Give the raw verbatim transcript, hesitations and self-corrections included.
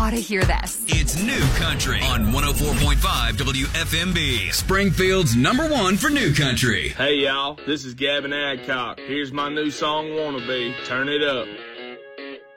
gotta hear this. It's New Country on one oh four point five W F M B, Springfield's number one for New Country. Hey, y'all, this is Gavin Adcock. Here's my new song, Wannabe. Turn it up.